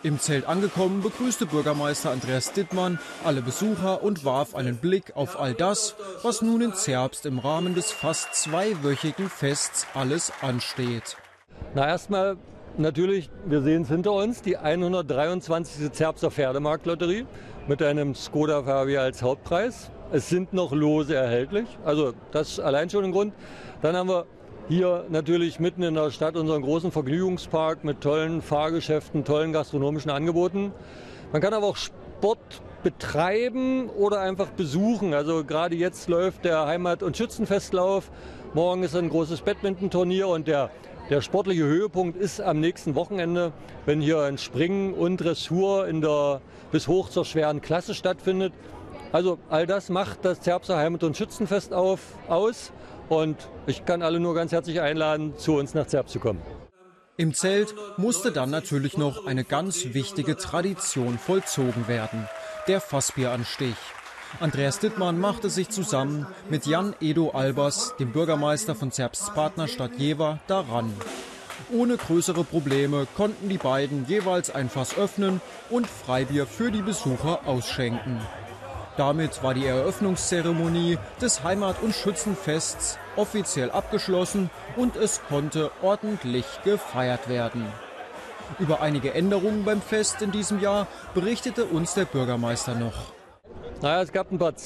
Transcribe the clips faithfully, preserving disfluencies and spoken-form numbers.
Im Zelt angekommen, begrüßte Bürgermeister Andreas Dittmann alle Besucher und warf einen Blick auf all das, was nun in Zerbst im Rahmen des fast zweiwöchigen Fests alles ansteht. Na, erstmal natürlich, wir sehen es hinter uns, die hundertdreiundzwanzigste Zerbster Pferdemarktlotterie mit einem Skoda Fabia als Hauptpreis. Es sind noch Lose erhältlich, also das ist allein schon ein Grund. Dann haben wir hier natürlich mitten in der Stadt unseren großen Vergnügungspark mit tollen Fahrgeschäften, tollen gastronomischen Angeboten. Man kann aber auch Sport betreiben oder einfach besuchen. Also gerade jetzt läuft der Heimat- und Schützenfestlauf. Morgen ist ein großes Badminton-Turnier und der, der sportliche Höhepunkt ist am nächsten Wochenende, wenn hier ein Springen und Dressur in der bis hoch zur schweren Klasse stattfindet. Also all das macht das Zerbster Heimat- und Schützenfest auf, aus. Und ich kann alle nur ganz herzlich einladen, zu uns nach Zerbst zu kommen. Im Zelt musste dann natürlich noch eine ganz wichtige Tradition vollzogen werden, der Fassbieranstich. Andreas Dittmann machte sich zusammen mit Jan Edo Albers, dem Bürgermeister von Zerbsts Partnerstadt Jever, daran. Ohne größere Probleme konnten die beiden jeweils ein Fass öffnen und Freibier für die Besucher ausschenken. Damit war die Eröffnungszeremonie des Heimat- und Schützenfests offiziell abgeschlossen und es konnte ordentlich gefeiert werden. Über einige Änderungen beim Fest in diesem Jahr berichtete uns der Bürgermeister noch. Naja, es gab ein paar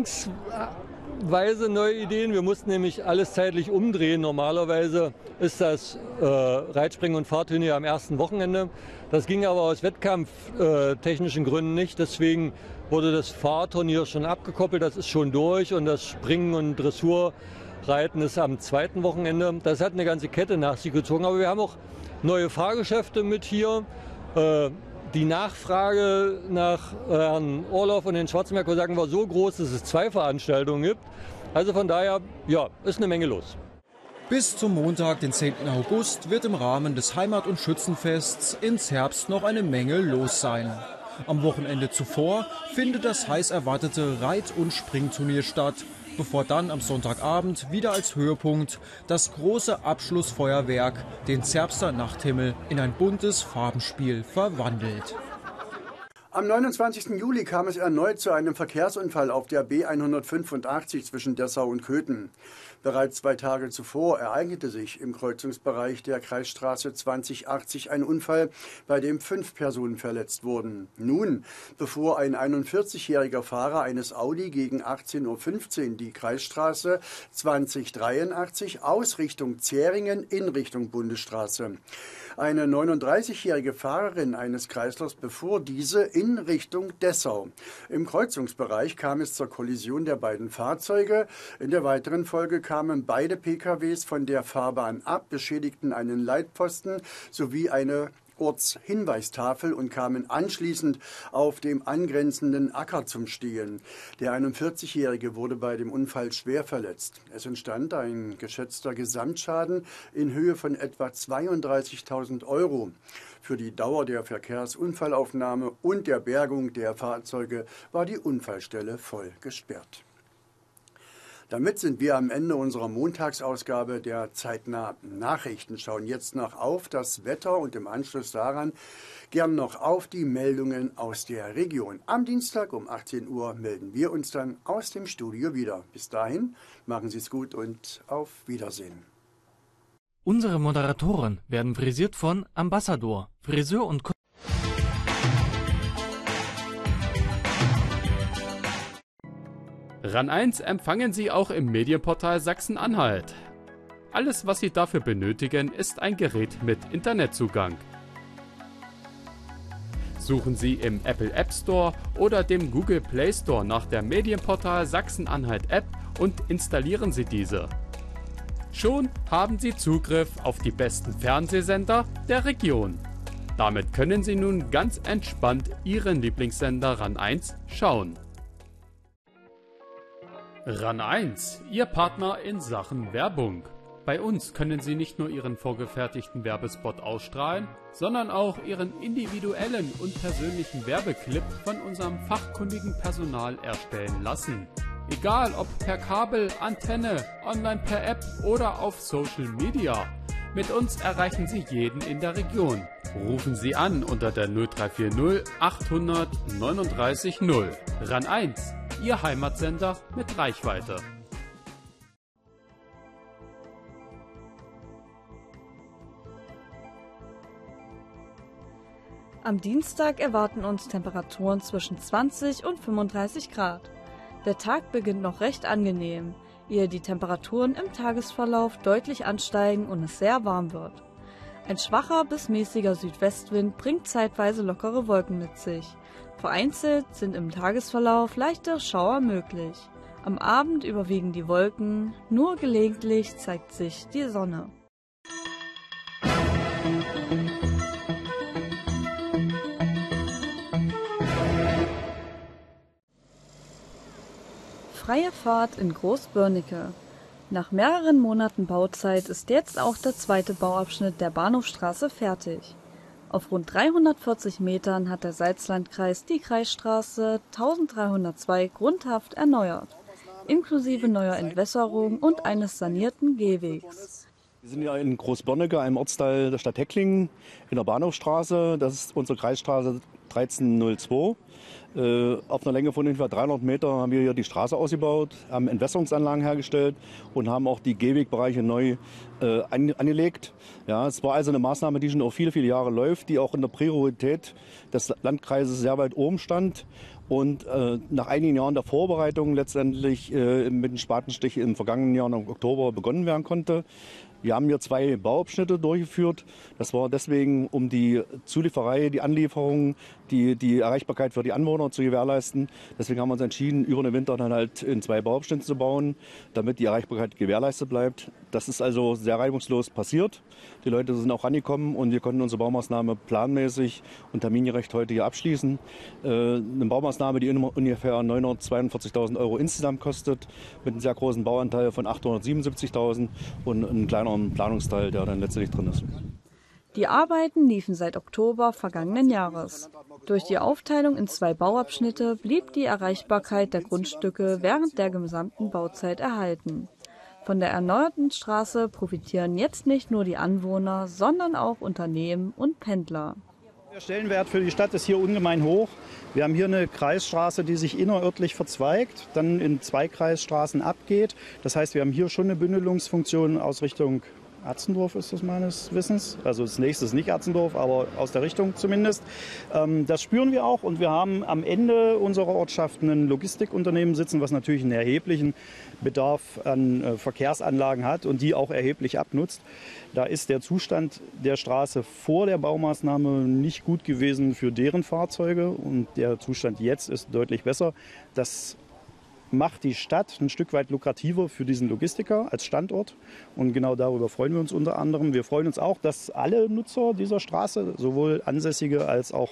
zwangsweise neue Ideen. Wir mussten nämlich alles zeitlich umdrehen. Normalerweise ist das äh, Reitspringen- und Fahrturnier am ersten Wochenende. Das ging aber aus wettkampftechnischen Gründen nicht. Deswegen wurde das Fahrturnier schon abgekoppelt. Das ist schon durch und das Springen und Dressurreiten ist am zweiten Wochenende. Das hat eine ganze Kette nach sich gezogen. Aber wir haben auch neue Fahrgeschäfte mit hier. Äh, Die Nachfrage nach Herrn Orloff und den Schwarzenberg sagen war so groß, dass es zwei Veranstaltungen gibt. Also von daher, ja, ist eine Menge los. Bis zum Montag, den zehnten August, wird im Rahmen des Heimat- und Schützenfests in Zerbst noch eine Menge los sein. Am Wochenende zuvor findet das heiß erwartete Reit- und Springturnier statt, bevor dann am Sonntagabend wieder als Höhepunkt das große Abschlussfeuerwerk den Zerbster Nachthimmel in ein buntes Farbenspiel verwandelt. Am neunundzwanzigsten Juli kam es erneut zu einem Verkehrsunfall auf der B hundertfünfundachtzig zwischen Dessau und Köthen. Bereits zwei Tage zuvor ereignete sich im Kreuzungsbereich der Kreisstraße zwanzig achtzig ein Unfall, bei dem fünf Personen verletzt wurden. Nun, bevor ein einundvierzigjähriger Fahrer eines Audi gegen achtzehn Uhr fünfzehn die Kreisstraße zwanzig dreiundachtzig aus Richtung Zähringen in Richtung Bundesstraße. Eine neununddreißigjährige Fahrerin eines Kreislaufs befuhr diese in Richtung Dessau. Im Kreuzungsbereich kam es zur Kollision der beiden Fahrzeuge. In der weiteren Folge kamen beide P K Ws von der Fahrbahn ab, beschädigten einen Leitpfosten sowie eine Ortshinweistafel und kamen anschließend auf dem angrenzenden Acker zum Stehen. Der einundvierzigjährige wurde bei dem Unfall schwer verletzt. Es entstand ein geschätzter Gesamtschaden in Höhe von etwa zweiunddreißigtausend Euro. Für die Dauer der Verkehrsunfallaufnahme und der Bergung der Fahrzeuge war die Unfallstelle voll gesperrt. Damit sind wir am Ende unserer Montagsausgabe der Zeitnah Nachrichten. Schauen jetzt noch auf das Wetter und im Anschluss daran gern noch auf die Meldungen aus der Region. Am Dienstag um achtzehn Uhr melden wir uns dann aus dem Studio wieder. Bis dahin, machen Sie es gut und auf Wiedersehen. Unsere Moderatoren werden frisiert von Ambassador, Friseur und RAN eins empfangen Sie auch im Medienportal Sachsen-Anhalt. Alles, was Sie dafür benötigen, ist ein Gerät mit Internetzugang. Suchen Sie im Apple App Store oder dem Google Play Store nach der Medienportal Sachsen-Anhalt App und installieren Sie diese. Schon haben Sie Zugriff auf die besten Fernsehsender der Region. Damit können Sie nun ganz entspannt Ihren Lieblingssender RAN eins schauen. RAN eins, Ihr Partner in Sachen Werbung. Bei uns können Sie nicht nur Ihren vorgefertigten Werbespot ausstrahlen, sondern auch Ihren individuellen und persönlichen Werbeclip von unserem fachkundigen Personal erstellen lassen. Egal ob per Kabel, Antenne, online per App oder auf Social Media. Mit uns erreichen Sie jeden in der Region. Rufen Sie an unter der null drei vier null achthundert neununddreißig null. RAN eins, Ihr Heimatsender mit Reichweite. Am Dienstag erwarten uns Temperaturen zwischen zwanzig und fünfunddreißig Grad. Der Tag beginnt noch recht angenehm, ehe die Temperaturen im Tagesverlauf deutlich ansteigen und es sehr warm wird. Ein schwacher bis mäßiger Südwestwind bringt zeitweise lockere Wolken mit sich. Vereinzelt sind im Tagesverlauf leichte Schauer möglich. Am Abend überwiegen die Wolken, nur gelegentlich zeigt sich die Sonne. Freie Fahrt in Großbörnecke. Nach mehreren Monaten Bauzeit ist jetzt auch der zweite Bauabschnitt der Bahnhofstraße fertig. Auf rund dreihundertvierzig Metern hat der Salzlandkreis die Kreisstraße eintausenddreihundertzwei grundhaft erneuert, inklusive neuer Entwässerung und eines sanierten Gehwegs. Wir sind ja in Großbörnecke, einem Ortsteil der Stadt Hecklingen, in der Bahnhofstraße. Das ist unsere Kreisstraße dreizehnhundertzwei. Äh, auf einer Länge von ungefähr dreihundert Meter haben wir hier die Straße ausgebaut, haben Entwässerungsanlagen hergestellt und haben auch die Gehwegbereiche neu äh, an, angelegt. Ja, es war also eine Maßnahme, die schon auch viele, viele Jahre läuft, die auch in der Priorität des Landkreises sehr weit oben stand. Und äh, nach einigen Jahren der Vorbereitung letztendlich äh, mit dem Spatenstich im vergangenen Jahr im Oktober begonnen werden konnte. Wir haben hier zwei Bauabschnitte durchgeführt. Das war deswegen, um die Zulieferei, die Anlieferung, die, die Erreichbarkeit für die Anwohner zu gewährleisten. Deswegen haben wir uns entschieden, über den Winter dann halt in zwei Bauabschnitten zu bauen, damit die Erreichbarkeit gewährleistet bleibt. Das ist also sehr reibungslos passiert. Die Leute sind auch rangekommen und wir konnten unsere Baumaßnahme planmäßig und termingerecht heute hier abschließen. Äh, eine Baumaßnahme, die ungefähr neunhundertzweiundvierzigtausend Euro insgesamt kostet, mit einem sehr großen Bauanteil von achthundertsiebenundsiebzigtausend und einem kleineren Planungsteil, der dann letztendlich drin ist. Die Arbeiten liefen seit Oktober vergangenen Jahres. Durch die Aufteilung in zwei Bauabschnitte blieb die Erreichbarkeit der Grundstücke während der gesamten Bauzeit erhalten. Von der erneuerten Straße profitieren jetzt nicht nur die Anwohner, sondern auch Unternehmen und Pendler. Der Stellenwert für die Stadt ist hier ungemein hoch. Wir haben hier eine Kreisstraße, die sich innerörtlich verzweigt, dann in zwei Kreisstraßen abgeht. Das heißt, wir haben hier schon eine Bündelungsfunktion aus Richtung Atzendorf, ist das meines Wissens. Also das nächste ist nicht Atzendorf, aber aus der Richtung zumindest. Das spüren wir auch und wir haben am Ende unserer Ortschaft ein Logistikunternehmen sitzen, was natürlich einen erheblichen Bedarf an Verkehrsanlagen hat und die auch erheblich abnutzt. Da ist der Zustand der Straße vor der Baumaßnahme nicht gut gewesen für deren Fahrzeuge und der Zustand jetzt ist deutlich besser. Das macht die Stadt ein Stück weit lukrativer für diesen Logistiker als Standort. Und genau darüber freuen wir uns unter anderem. Wir freuen uns auch, dass alle Nutzer dieser Straße, sowohl Ansässige als auch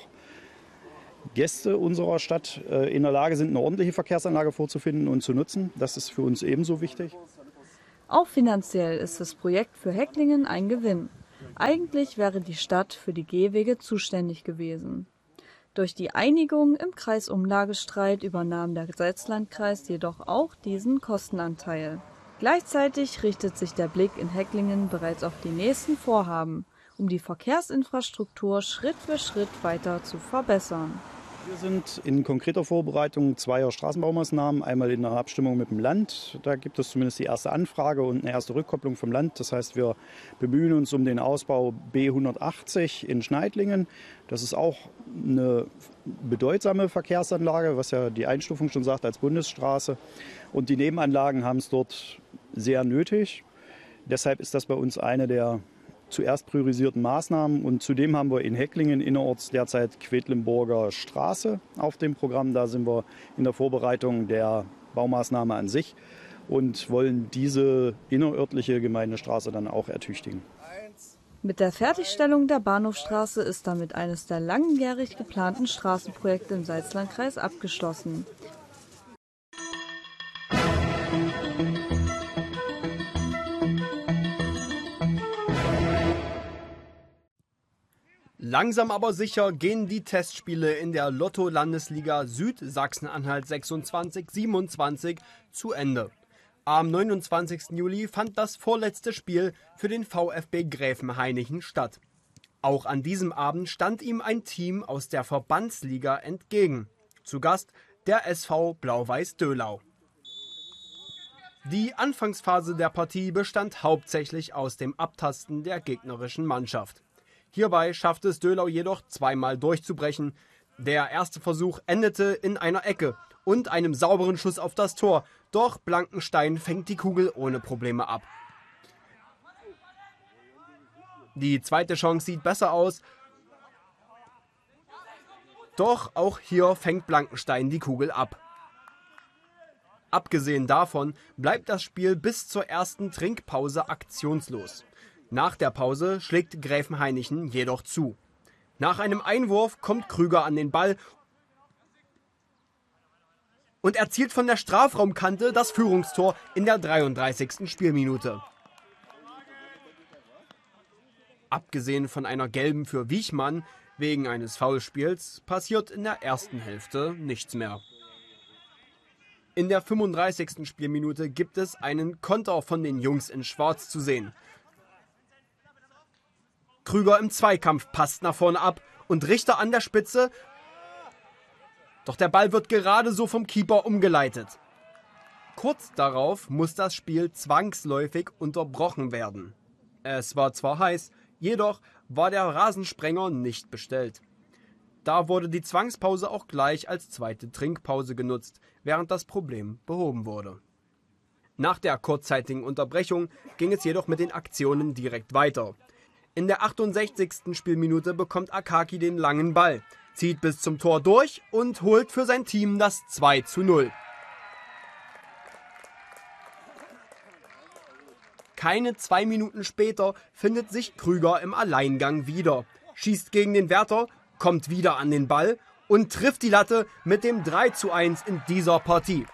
Gäste unserer Stadt, in der Lage sind, eine ordentliche Verkehrsanlage vorzufinden und zu nutzen. Das ist für uns ebenso wichtig. Auch finanziell ist das Projekt für Hecklingen ein Gewinn. Eigentlich wäre die Stadt für die Gehwege zuständig gewesen. Durch die Einigung im Kreisumlagestreit übernahm der Salzlandkreis jedoch auch diesen Kostenanteil. Gleichzeitig richtet sich der Blick in Hecklingen bereits auf die nächsten Vorhaben, um die Verkehrsinfrastruktur Schritt für Schritt weiter zu verbessern. Wir sind in konkreter Vorbereitung zweier Straßenbaumaßnahmen, einmal in der Abstimmung mit dem Land. Da gibt es zumindest die erste Anfrage und eine erste Rückkopplung vom Land. Das heißt, wir bemühen uns um den Ausbau B hundertachtzig in Schneidlingen. Das ist auch eine bedeutsame Verkehrsanlage, was ja die Einstufung schon sagt, als Bundesstraße. Und die Nebenanlagen haben es dort sehr nötig. Deshalb ist das bei uns eine der zuerst priorisierten Maßnahmen. Und zudem haben wir in Hecklingen innerorts derzeit Quedlinburger Straße auf dem Programm. Da sind wir in der Vorbereitung der Baumaßnahme an sich und wollen diese innerörtliche Gemeindestraße dann auch ertüchtigen. Mit der Fertigstellung der Bahnhofstraße ist damit eines der langjährig geplanten Straßenprojekte im Salzlandkreis abgeschlossen. Langsam aber sicher gehen die Testspiele in der Lotto-Landesliga Süd Sachsen-Anhalt sechsundzwanzig siebenundzwanzig zu Ende. Am neunundzwanzigsten Juli fand das vorletzte Spiel für den VfB Gräfenhainichen statt. Auch an diesem Abend stand ihm ein Team aus der Verbandsliga entgegen. Zu Gast der S V Blau-Weiß Döhlau. Die Anfangsphase der Partie bestand hauptsächlich aus dem Abtasten der gegnerischen Mannschaft. Hierbei schaffte es Döhlau jedoch zweimal durchzubrechen. Der erste Versuch endete in einer Ecke und einem sauberen Schuss auf das Tor. Doch Blankenstein fängt die Kugel ohne Probleme ab. Die zweite Chance sieht besser aus. Doch auch hier fängt Blankenstein die Kugel ab. Abgesehen davon bleibt das Spiel bis zur ersten Trinkpause aktionslos. Nach der Pause schlägt Gräfenhainichen jedoch zu. Nach einem Einwurf kommt Krüger an den Ball und erzielt von der Strafraumkante das Führungstor in der dreiunddreißigsten Spielminute. Abgesehen von einer gelben für Wiechmann wegen eines Foulspiels passiert in der ersten Hälfte nichts mehr. In der fünfunddreißigsten Spielminute gibt es einen Konter von den Jungs in Schwarz zu sehen. Krüger im Zweikampf passt nach vorne ab und Richter an der Spitze. Doch der Ball wird gerade so vom Keeper umgeleitet. Kurz darauf muss das Spiel zwangsläufig unterbrochen werden. Es war zwar heiß, jedoch war der Rasensprenger nicht bestellt. Da wurde die Zwangspause auch gleich als zweite Trinkpause genutzt, während das Problem behoben wurde. Nach der kurzzeitigen Unterbrechung ging es jedoch mit den Aktionen direkt weiter. In der achtundsechzigsten Spielminute bekommt Akaki den langen Ball, zieht bis zum Tor durch und holt für sein Team das zwei zu null. Keine zwei Minuten später findet sich Krüger im Alleingang wieder, schießt gegen den Wärter, kommt wieder an den Ball und trifft die Latte mit dem drei zu eins in dieser Partie.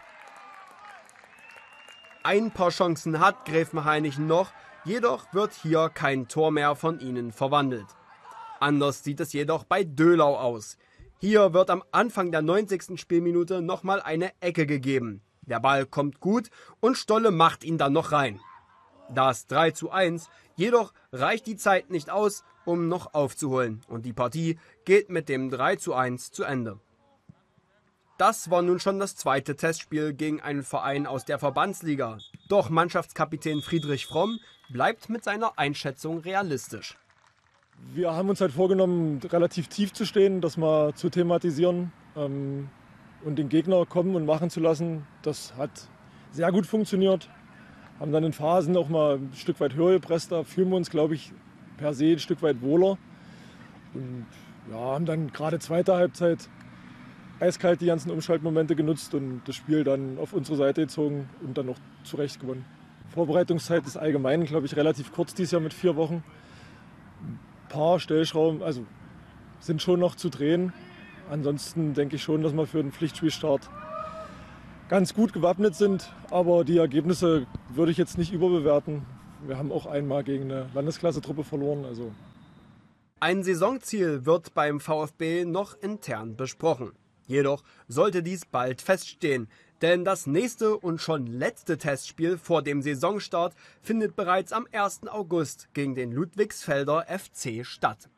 Ein paar Chancen hat Gräfenhainichen noch, jedoch wird hier kein Tor mehr von ihnen verwandelt. Anders sieht es jedoch bei Döhlau aus. Hier wird am Anfang der neunzigsten Spielminute nochmal eine Ecke gegeben. Der Ball kommt gut und Stolle macht ihn dann noch rein. Das drei zu eins, jedoch reicht die Zeit nicht aus, um noch aufzuholen, und die Partie geht mit dem drei zu eins zu Ende. Das war nun schon das zweite Testspiel gegen einen Verein aus der Verbandsliga. Doch Mannschaftskapitän Friedrich Fromm bleibt mit seiner Einschätzung realistisch. Wir haben uns halt vorgenommen, relativ tief zu stehen, das mal zu thematisieren ähm, und den Gegner kommen und machen zu lassen. Das hat sehr gut funktioniert. Haben dann in Phasen auch mal ein Stück weit höher gepresst. Da fühlen wir uns, glaube ich, per se ein Stück weit wohler. Und ja, haben dann gerade zweite Halbzeit eiskalt die ganzen Umschaltmomente genutzt und das Spiel dann auf unsere Seite gezogen und dann auch zurecht gewonnen. Vorbereitungszeit ist allgemein, glaube ich, relativ kurz dieses Jahr mit vier Wochen. Ein paar Stellschrauben, also sind schon noch zu drehen. Ansonsten denke ich schon, dass wir für den Pflichtspielstart ganz gut gewappnet sind, aber die Ergebnisse würde ich jetzt nicht überbewerten. Wir haben auch einmal gegen eine Landesklasse-Truppe verloren. Also. Ein Saisonziel wird beim VfB noch intern besprochen. Jedoch sollte dies bald feststehen, denn das nächste und schon letzte Testspiel vor dem Saisonstart findet bereits am ersten August gegen den Ludwigsfelder F C statt.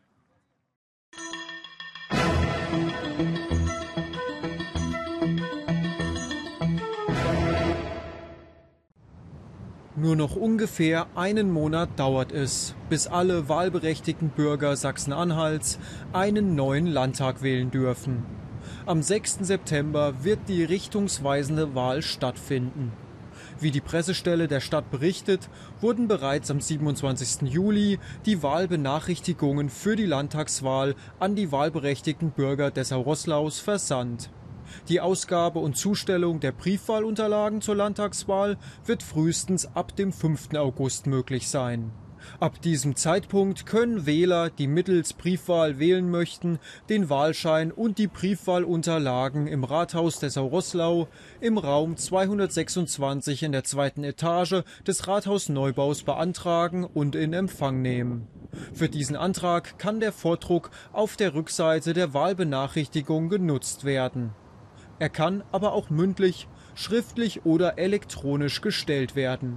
Nur noch ungefähr einen Monat dauert es, bis alle wahlberechtigten Bürger Sachsen-Anhalts einen neuen Landtag wählen dürfen. Am sechsten September wird die richtungsweisende Wahl stattfinden. Wie die Pressestelle der Stadt berichtet, wurden bereits am siebenundzwanzigsten Juli die Wahlbenachrichtigungen für die Landtagswahl an die wahlberechtigten Bürger Dessau-Roßlaus versandt. Die Ausgabe und Zustellung der Briefwahlunterlagen zur Landtagswahl wird frühestens ab dem fünften August möglich sein. Ab diesem Zeitpunkt können Wähler, die mittels Briefwahl wählen möchten, den Wahlschein und die Briefwahlunterlagen im Rathaus Dessau-Roßlau im Raum zweihundertsechsundzwanzig in der zweiten Etage des Rathausneubaus beantragen und in Empfang nehmen. Für diesen Antrag kann der Vordruck auf der Rückseite der Wahlbenachrichtigung genutzt werden. Er kann aber auch mündlich, schriftlich oder elektronisch gestellt werden.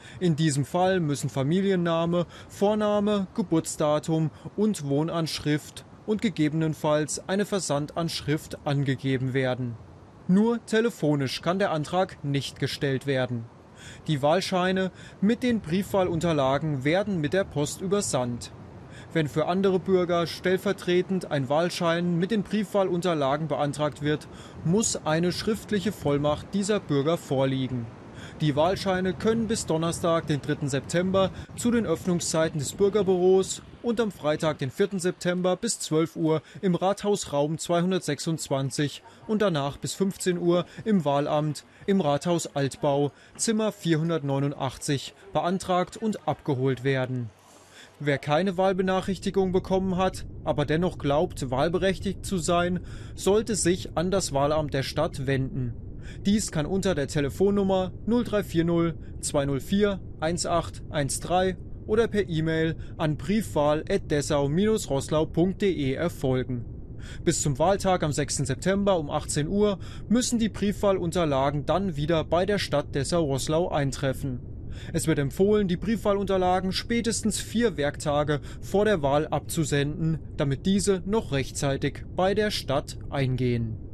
In diesem Fall müssen Familienname, Vorname, Geburtsdatum und Wohnanschrift und gegebenenfalls eine Versandanschrift angegeben werden. Nur telefonisch kann der Antrag nicht gestellt werden. Die Wahlscheine mit den Briefwahlunterlagen werden mit der Post übersandt. Wenn für andere Bürger stellvertretend ein Wahlschein mit den Briefwahlunterlagen beantragt wird, muss eine schriftliche Vollmacht dieser Bürger vorliegen. Die Wahlscheine können bis Donnerstag, den dritten September, zu den Öffnungszeiten des Bürgerbüros und am Freitag, den vierten September, bis zwölf Uhr im Rathausraum zweihundertsechsundzwanzig und danach bis fünfzehn Uhr im Wahlamt im Rathaus Altbau, Zimmer vierhundertneunundachtzig, beantragt und abgeholt werden. Wer keine Wahlbenachrichtigung bekommen hat, aber dennoch glaubt, wahlberechtigt zu sein, sollte sich an das Wahlamt der Stadt wenden. Dies kann unter der Telefonnummer null drei vier null zwei null vier eins acht eins drei oder per E-Mail an briefwahl at dessau Bindestrich roßlau punkt de erfolgen. Bis zum Wahltag am sechsten September um achtzehn Uhr müssen die Briefwahlunterlagen dann wieder bei der Stadt Dessau-Roßlau eintreffen. Es wird empfohlen, die Briefwahlunterlagen spätestens vier Werktage vor der Wahl abzusenden, damit diese noch rechtzeitig bei der Stadt eingehen.